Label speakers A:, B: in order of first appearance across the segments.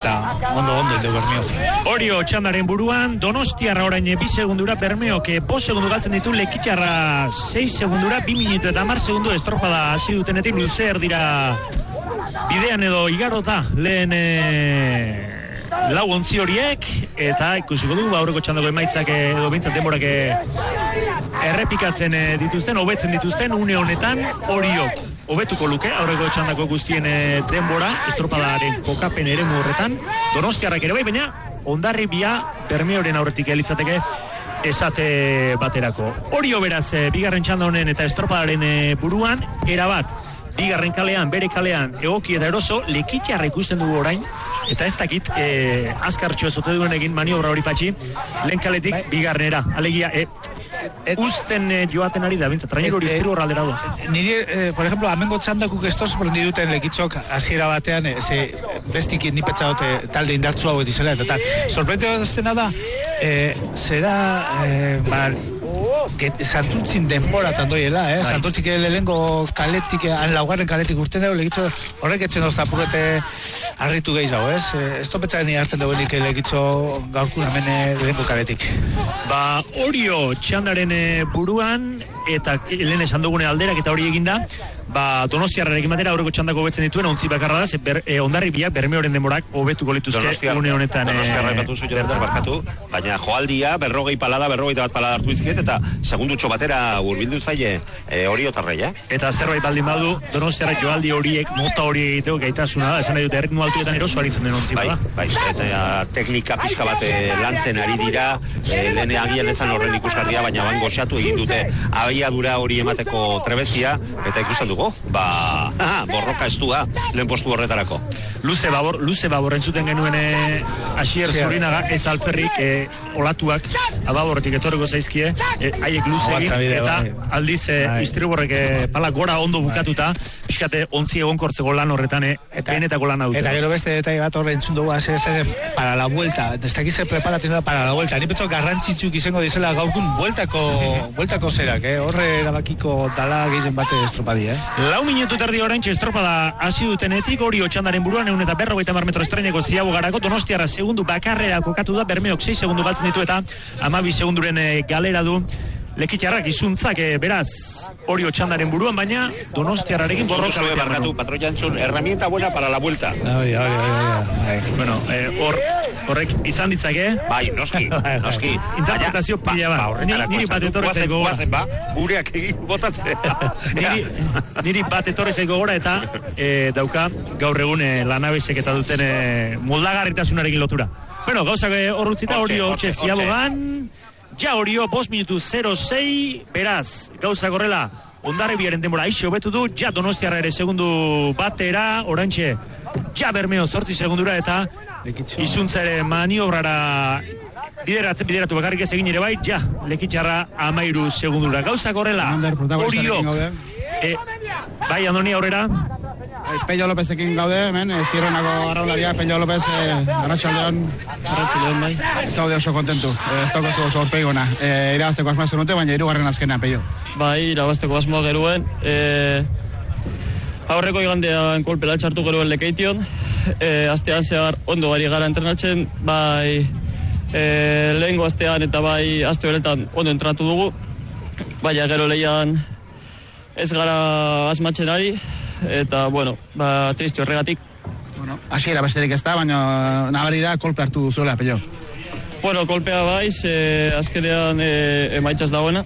A: eta ondo indu Bermeo.
B: Orio txandaren buruan, Donostiarra orain 2 segundura, Bermeok 5 segundu galtzen ditu, Lekitxarra 6 segundura, 2 minutu eta 10 segundu estropada hasi dutenetik luze erdira bidean edo igarota lehen lau ontzi horiek, eta ikusiko du aurreko txandako emaitzak edo bintzat denborak errepikatzen dituzten, hobetzen dituzten, une honetan Oriok hobetuko luke aurreko txandako guztien denbora, estropadaren kokapen eremu horretan, Donostiarrak ere bai, baina Hondarribia Bermeoren aurretik elitzateke esate baterako. Orio beraz, bigarren txanda honen eta estropadaren buruan, erabat, bigarren kalean, bere kalean, egoki eta eroso, Lekitxarra ikusten dugu orain, eta ez dakit, azkartxo ez ote duen egin maniobra hori patxi, lehen kaletik bigarrenera, alegia, usten joaten ari da, bintzat, trainero hori iztiru horra aldera doa.
A: Niri, por ejemplo, amengo txandakuk ez sorprendi duten Lekitxok hasiera batean, bestik ni petsa dute talde indartzu hau edizela, eta tal. Sorprendi dutena da, zera, Santurtzin denboratan doiela, Santurtzik lehengo kaletik, laugarren kaletik urten dago, Lekitxo horrek etzen ozta apurrete arritu gehiago, ez? Ez topetzaren ni hartzen dagoenik Lekitxo gaurkun hemen lehengo kaletik.
B: Orio txandaren buruan, eta lehen esan dugune alderak eta hori eginda, Donostiarrarekin batera aurreko txandako hobetzen dituen ontzi bakarra da, Hondarribia Bermeoren denborak hobetuko lituzke une honetan.
C: Donostiarra epatu zu joder barkatu, baina joaldia 40 palada, 41 palada hartu izkiet, eta segundutxo batera hurbildu zaie Oriotarrei, Eta
B: zerbait baldin badu, Donostiarrak joaldi horiek, mota hori egiteko gaitasuna da, esan nahi dute erritmo altuetan eroso aritzen den ontzi bada.
C: Bai, eta teknika pixka bat lantzen ari dira, lehen agian ezan horren ikusgarria, baina bango xatu egin dute abiadura hori emateko trebezia, eta ikusten dugu, borroka estua lehen postu horretarako.
B: Luze babor entzuten genuen Asier Zurinaga, ez alferrik, olatuak ababorretik etorreko zaizkie, haiek luze egin, eta aldiz istriborrek pala gora ondo bukatuta, piskate ontzi egonkortzeko lan horretan, benetako lan dute.
A: Eta gero beste detai bat horre entzun dugu, para la vuelta, ez dakize preparatzen da para la vuelta, ni petzo garrantzitsuk izango dizela gaurkun bueltako zerak, horre erabakiko dala gehien bate estropadia,
B: 4 minutu terdi oraintxe estropada hasi dutenetik, Orio txandaren buruan 150 metro estreineko ziago garako, Donostiarra segundu bakarrera kokatu da, Bermeok 6 segundu galtzen ditu eta 12 segunduren galera du. Lekitxarrak izuntzak, beraz, Orio txandaren buruan, baina Donostiarrarekin borroka.
C: Barkatu, patroia entzun, herramienta buena para la vuelta.
B: Bueno, horrek izan ditzake.
C: Bai, noski.
B: Interpretazio pila bat. Niri bat etorrezeko gora.
C: Gureak egin botatzea.
B: Niri bat etorrezeko gora eta dauka gaur egun lanabesek eta duten moldagarritasunarekin lotura. Bueno, gauzak horrutzita, Orio txe ziabogan. Ja Orio 5 minutu 06, beraz, gauza gorrela, Hondarribiaren denbora aixe hobetu du, ja Donostiarra ere segundu batera, oraintxe, ja Bermeo 8 segundura eta izuntza ere maniobrara bideratu bakarrik ez egin ere bai, ja Lekitxarra 13 segundura. Gauza gorrela, Orio, bai, Andoni aurrera.
D: Pello Lopezekin gaude, hemen, zirrenako arraularia, Pello Lopez, Arratxaldeon, bai. Ez daude oso kontentu, ez daukazu oso orpeigona. Irabazteko asmoa zenute, baina hirugarren azkenean, Pello.
E: Bai, irabazteko asmoa geruen. Aurreko igandean kolpela txartu geruen Lekeition. Astean zehar ondo bari gara entrenatzen, bai lehengo astean eta bai aste honetan ondo entrenatu dugu. Baina gero lehian ez gara asmatzen ari. Eta, bueno, triste horregatik.
D: Bueno, hasiera besterik ez da, baina nabari da kolpe hartu duzuela, Pello.
E: Bueno, kolpea baiz, azkenean emaitzaz dagoena.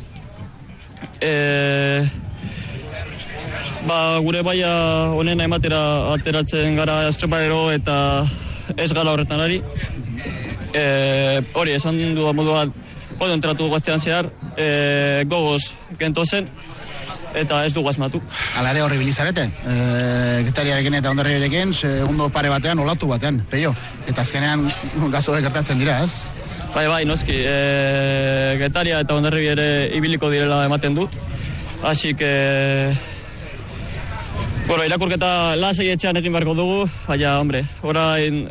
E: Gure baia honena ematera alteratzen gara estropadero eta ez gara horretan ari. Hori, esan dudan moduan, ondo entratu gaztean zehar, gogoz gentozen, eta ez dugu asmatu.
D: Alare horri bilizarete, Getariarekin eta Hondarribiarekin, segundo pare batean, olatu batean, Pello. Eta azkenean gazo gertatzen dira, ez?
E: Bai, noski, Getaria eta Hondarribia ere ibiliko direla ematen du. Así que... Bueno, irakurketa lasei etxean egin beharko dugu, baina, hombre, orain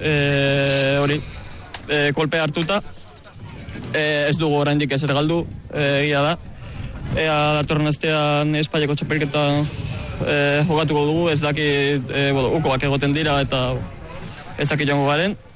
E: kolpe hartuta, ez dugu oraindik ezer galdu, egia da. Datorren astean Espainiako txapelketan jokatuko dugu, ez dakit ukoak egoten dira eta ez dakit joango garen.